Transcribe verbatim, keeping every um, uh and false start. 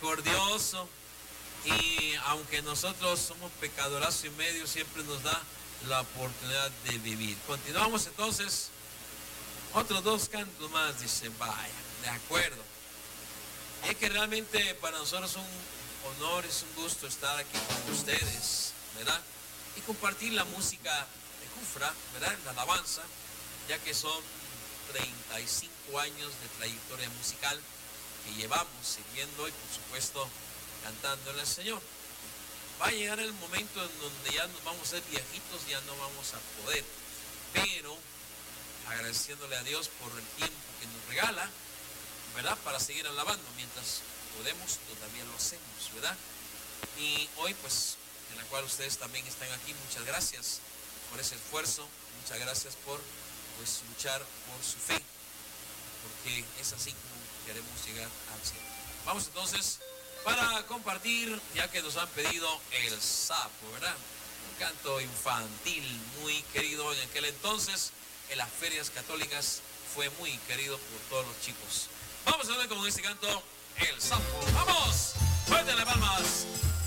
misericordioso, y aunque nosotros somos pecadorazo y medio, siempre nos da la oportunidad de vivir. Continuamos entonces, otros dos cantos más, dice, vaya, de acuerdo. Es que realmente para nosotros es un honor, es un gusto estar aquí con ustedes, ¿verdad? Y compartir la música de Jufra, ¿verdad? La alabanza, ya que son treinta y cinco años de trayectoria musical que llevamos sirviendo y por supuesto cantándole al Señor. Va a llegar el momento en donde ya nos vamos a ser viejitos, ya no vamos a poder, pero agradeciéndole a Dios por el tiempo que nos regala, ¿verdad? Para seguir alabando, mientras podemos todavía lo hacemos, ¿verdad? Y hoy pues, en la cual ustedes también están aquí, muchas gracias por ese esfuerzo, muchas gracias por pues luchar por su fe, porque es así como queremos llegar al cielo. Vamos entonces para compartir, ya que nos han pedido El Sapo, ¿verdad? Un canto infantil muy querido en aquel entonces, en las ferias católicas fue muy querido por todos los chicos. Vamos a ver con este canto, El Sapo. ¡Vamos! ¡Fuerte las palmas!